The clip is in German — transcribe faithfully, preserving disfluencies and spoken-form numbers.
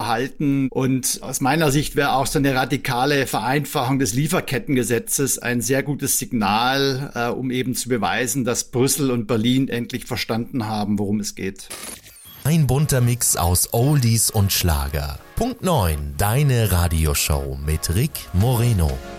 erhalten. Und aus meiner Sicht wäre auch so eine radikale Vereinfachung des Lieferkettengesetzes ein sehr gutes Signal, äh, um eben zu beweisen, dass Brüssel und Berlin endlich verstanden haben, worum es geht. Ein bunter Mix aus Oldies und Schlager. Punkt neun, deine Radioshow mit Rick Moreno.